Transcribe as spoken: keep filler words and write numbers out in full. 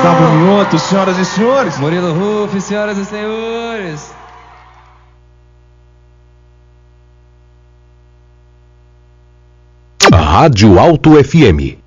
W Mioto, senhoras e senhores. Murilo Ruff, senhoras e senhores. Rádio Alto F M.